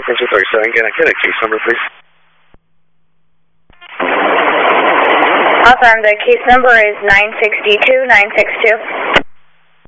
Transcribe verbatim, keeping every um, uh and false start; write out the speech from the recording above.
Princeton thirty-seven, can I get a case number, please? Awesome, the case number is nine six two nine six two.